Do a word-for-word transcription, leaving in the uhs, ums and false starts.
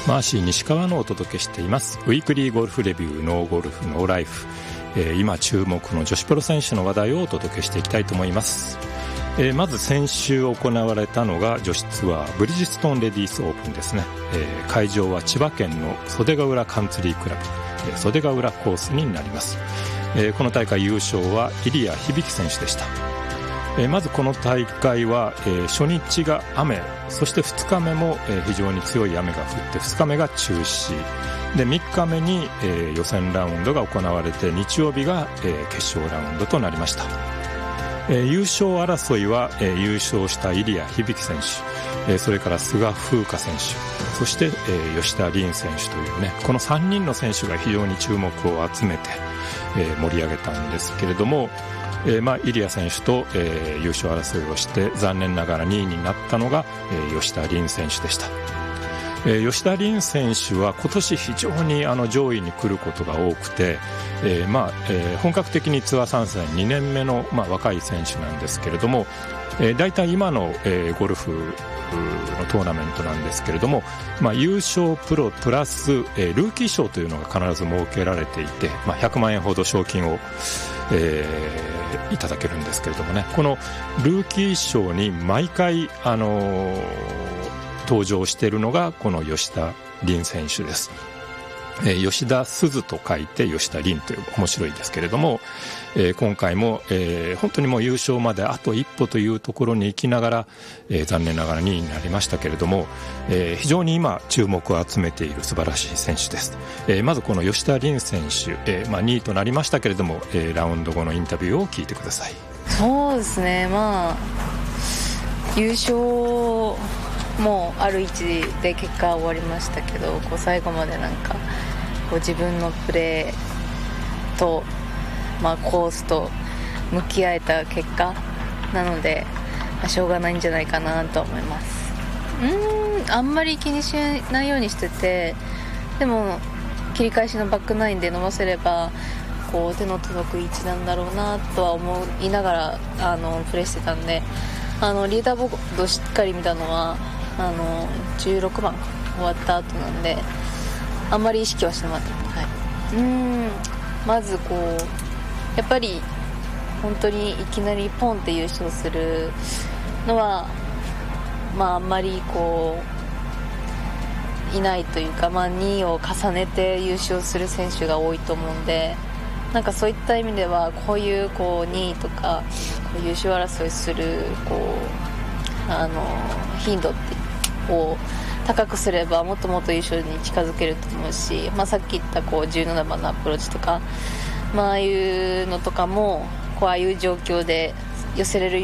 マーシー西川のお届けしていますウィークリーゴルフレビューノーゴルフノーライフ、えー、今注目の女子プロ選手の話題をお届けしていきたいと思います。えー、まず先週行われたのが女子ツアーブリヂストンレディースオープンですね。えー、会場は千葉県の袖ヶ浦カンツリークラブ、えー、袖ヶ浦コースになります。えー、この大会優勝は入谷響選手でした。えー、まずこの大会は、えー、初日が雨、そしてふつかめも、えー、非常に強い雨が降ってふつかめが中止で、みっかめに、えー、予選ラウンドが行われて日曜日が、えー、決勝ラウンドとなりました。えー、優勝争いは、えー、優勝した入谷響選手、えー、それから菅風花選手、そして、えー、吉田鈴選手というね、このさんにんの選手が非常に注目を集めて、えー、盛り上げたんですけれども、えーまあ、入谷選手と、えー、優勝争いをして残念ながらにいになったのが、えー、吉田鈴選手でした。えー、吉田鈴選手は今年非常にあの上位に来ることが多くて、えーまあえー、本格的にツアー参戦にねんめの、まあ、若い選手なんですけれども、えー、大体今の、えー、ゴルフのトーナメントなんですけれども、まあ、優勝プロプラス、えー、ルーキー賞というのが必ず設けられていて、まあ、ひゃくまんえんほど賞金を、えー、いただけるんですけれどもね、このルーキー賞に毎回、あのー、登場しているのがこの吉田鈴選手です。えー、吉田鈴と書いて吉田鈴という面白いですけれども、えー、今回も、えー、本当にもう優勝まであと一歩というところに行きながら、えー、残念ながらにいになりましたけれども、えー、非常に今注目を集めている素晴らしい選手です。えー、まずこの吉田鈴選手、えーまあ、にいとなりましたけれども、えー、ラウンド後のインタビューを聞いてください。 そうですね、まあ優勝もうある位置で結果は終わりましたけど、こう最後までなんかこう自分のプレーと、まあ、コースと向き合えた結果なので、まあ、しょうがないんじゃないかなと思います。うーんあんまり気にしないようにしてて、でも切り返しのバックナインで伸ばせればこう手の届く位置なんだろうなとは思いながらあのプレーしてたんで、あのリーダーボードしっかり見たのはあのじゅうろくばん終わった後なんで、あんまり意識はしてなかった、はい、うーんまずこうやっぱり本当にいきなりポンって優勝するのはまああんまりこういないというか、まあ、にいを重ねて優勝する選手が多いと思うんで、なんかそういった意味ではこういうこうにいとかこう優勝争いするこうあの頻度を高くすればもっともっと優勝に近づけると思うし、まあ、さっき言ったこうじゅうななばんのアプローチとか、まああいうのとかもこうああいう状況で寄せれる